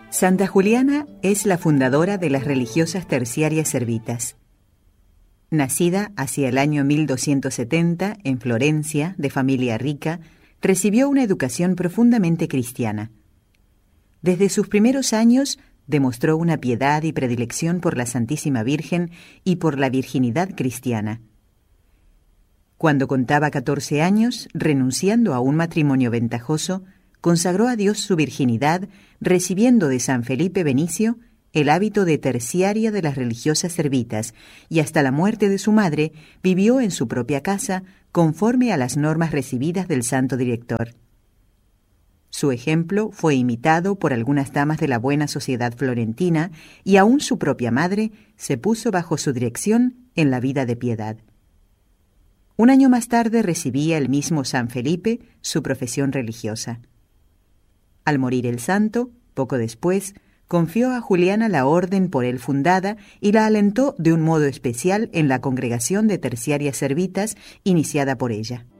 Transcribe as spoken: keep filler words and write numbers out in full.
Santa Juliana es la fundadora de las religiosas terciarias servitas. Nacida hacia el año mil doscientos setenta en Florencia, de familia rica, recibió una educación profundamente cristiana. Desde sus primeros años demostró una piedad y predilección por la Santísima Virgen y por la virginidad cristiana. Cuando contaba catorce años, renunciando a un matrimonio ventajoso, consagró a Dios su virginidad, recibiendo de San Felipe Benicio el hábito de terciaria de las religiosas servitas, y hasta la muerte de su madre vivió en su propia casa conforme a las normas recibidas del santo director. Su ejemplo fue imitado por algunas damas de la buena sociedad florentina, y aún su propia madre se puso bajo su dirección en la vida de piedad. Un año más tarde recibía el mismo San Felipe su profesión religiosa. Al morir el santo, poco después, confió a Juliana la orden por él fundada y la alentó de un modo especial en la congregación de terciarias servitas iniciada por ella.